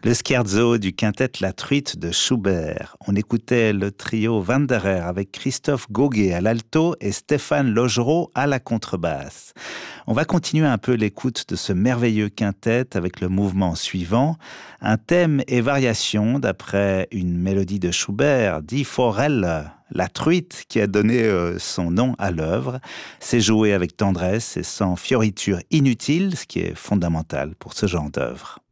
Le scherzo du quintet La Truite de Schubert. On écoutait le trio Wanderer avec Christophe Gauguet à l'alto et Stéphane Logereau à la contrebasse. On va continuer un peu l'écoute de ce merveilleux quintet avec le mouvement suivant, un thème et variation d'après une mélodie de Schubert, Die Forelle, la truite qui a donné son nom à l'œuvre. C'est joué avec tendresse et sans fioriture inutile, ce qui est fondamental pour ce genre d'œuvre.